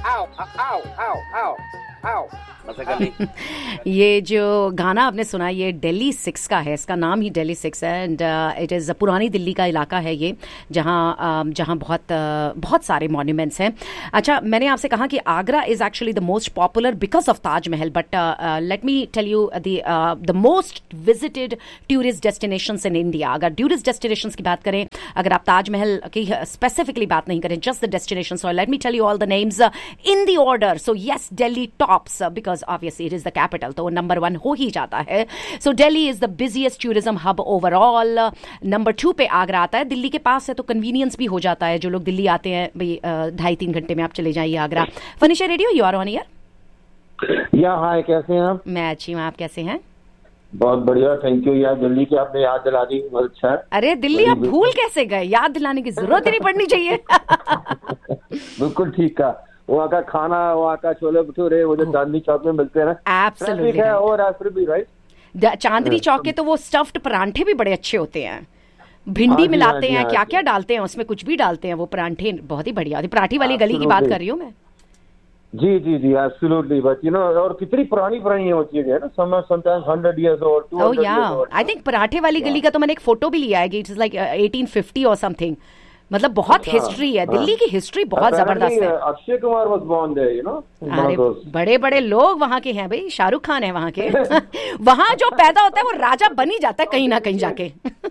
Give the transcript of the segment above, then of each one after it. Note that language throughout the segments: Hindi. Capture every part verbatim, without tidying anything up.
आओ आओ आओ आओ आओ। ये जो गाना आपने सुना ये दिल्ली सिक्स का है, इसका नाम ही दिल्ली सिक्स है एंड इट इज़ पुरानी दिल्ली का इलाका है ये, जहाँ uh, जहाँ बहुत uh, बहुत सारे मॉन्यूमेंट्स हैं। अच्छा, मैंने आपसे कहा कि Agra is actually the most popular because of Taj Mahal, but let me tell you the most visited tourist destinations in India. अगर टूरिस्ट डेस्टिनेशंस की बात करें, अगर आप ताजमहल की स्पेसिफिकली बात नहीं करें, just the destination, so let me tell you all the names in the order. So yes, Delhi tops because obviously it is the capital, तो नंबर वन हो ही जाता है। So Delhi is the busiest tourism hub overall. Number two पे आगरा आता है, दिल्ली के पास है तो कन्वीनियंस भी हो जाता है। जो लोग दिल्ली आते हैं भाई ढाई तीन घंटे में आप चले जाइए Agra. फनीशा radio, you are on air. या हाय, कैसे हैं आप? मैं अच्छी हूँ, आप कैसे हैं? बहुत बढ़िया, थैंक यू यार। दिल्ली की आपने याद दिला दी, बहुत अच्छा है। अरे दिल्ली आप भूल कैसे गए? याद दिलाने की जरूरत ही नहीं पड़नी चाहिए। बिल्कुल ठीक है। वहाँ का खाना, वहाँ का छोले भटूरे, वो जो चांदनी चौक में मिलते हैं ना, एब्सोल्युटली है, और भी राइट। चांदनी चौक के तो वो स्टफ्ड परांठे भी बड़े अच्छे होते हैं, भिंडी मिलाते हैं, क्या क्या डालते हैं उसमें, कुछ भी डालते हैं, वो परांठे बहुत ही बढ़िया होते। पराठी वाली गली की बात कर रही हूँ मैं। जी जी जी, एब्सोल्युटली। बट यू नो, और कितनी पुरानी पुरानी वो चीजें है ना, सम sometimes hundred years old, two hundred years old. I think पराठे वाली गली का तो मैंने एक फोटो भी लिया है कि it is like eighteen fifty और समथिंग। मतलब बहुत हिस्ट्री है दिल्ली की, हिस्ट्री बहुत जबरदस्त है। Akshay Kumar was born there, you know. अरे बड़े बड़े लोग वहाँ के हैं भाई, शाहरुख खान है वहाँ के। वहाँ जो पैदा होता है वो राजा बन ही जाता है कहीं ना कहीं जाके।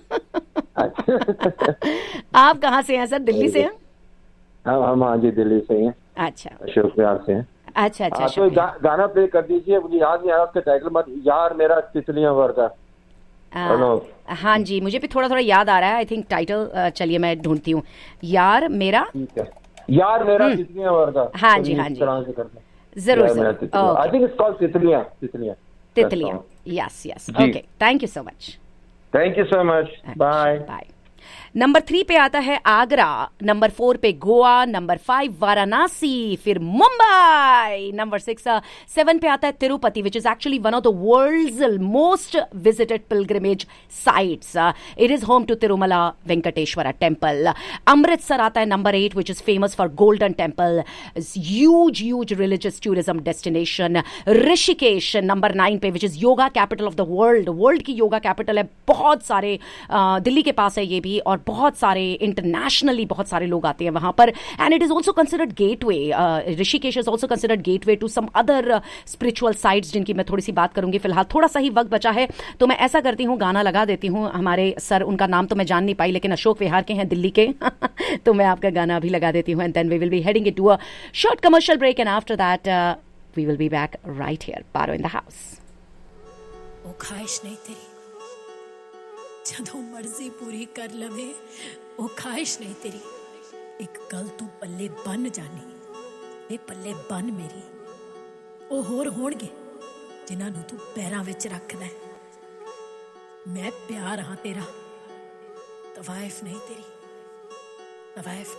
आप कहाँ से हैं सर? दिल्ली से हैं? हम हाँ जी, दिल्ली से हैं। अच्छा, अशोक विहार से हैं। अच्छा अच्छा। तो गा, गाना प्ले कर दीजिए, मुझे याद नहीं आ रहा उसका टाइटल, मत यार मेरा तितलियां वर्गा। हाँ जी, मुझे भी थोड़ा थोड़ा याद आ रहा है। आई थिंक टाइटल, चलिए मैं ढूंढती हूँ। यार मेरा यार मेरा तितलियां वर्गा। हाँ जी हाँ जी, जरूर जरूर। आई थिंक इट्स कॉल्ड तितलियां तितलियां तितलियां। Yes yes, okay, thank you so much. Thank you so much, bye bye. Number three पे आता है आगरा, नंबर फोर पे गोवा, नंबर फाइव वाराणसी, फिर मुंबई, नंबर सिक्स सेवन पे आता है Tirupati, which is actually one of the world's most visited pilgrimage sites. It is home to Tirumala Venkateswara temple. Amritsar आता है number eight, which is famous for golden temple, huge huge religious tourism destination. Rishikesh number nine पे, which is yoga capital of the world, world की योगा कैपिटल है। बहुत सारे uh, दिल्ली के पास है ये भी, और बहुत सारे इंटरनेशनली बहुत सारे लोग आते हैं वहां पर। And it is also considered gateway, Rishikesh is also considered gateway to some other spiritual sites, जिनकी मैं थोड़ी सी बात करूंगी। फिलहाल थोड़ा सा ही वक्त बचा है तो मैं ऐसा करती हूँ, गाना लगा देती हूँ। हमारे सर, उनका नाम तो मैं जान नहीं पाई, लेकिन अशोक विहार के हैं दिल्ली के। तो मैं आपका गाना अभी लगा देती हूँ and then we will be heading it to a short commercial break and after that we will be back right here, Paro in the house. वो ख्वाहिश नहीं तेरी जदों मर्जी पूरी कर लवे, वो ख्वाहिश नहीं तेरी एक गल तू पल्ले बन जानी, ए पल्ले बन मेरी। ओ होर होणगे जिन्हां नूं तू पैरां विच रखदा है। मैं प्यार हाँ तेरा, तवाइफ नहीं तेरी, तवाइफ